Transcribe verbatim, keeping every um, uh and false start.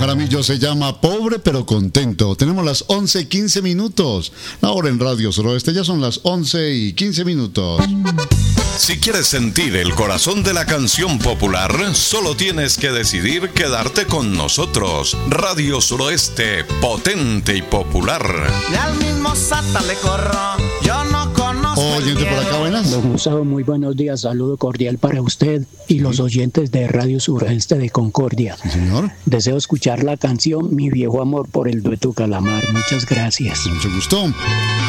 Jaramillo se llama Pobre pero Contento. Tenemos las once y quince minutos. Ahora en Radio Suroeste ya son las once y quince minutos. Si quieres sentir el corazón de la canción popular, solo tienes que decidir quedarte con nosotros. Radio Suroeste, potente y popular. Y al mismo Sata le corro, yo no conozco. Oyente por acá, buenas. Don Gustavo, muy buenos días. Saludo cordial para usted y los oyentes de Radio Suroeste de Concordia. Sí, señor. Deseo escuchar la canción Mi Viejo Amor por el Dueto Calamar. Muchas gracias. Mucho gusto.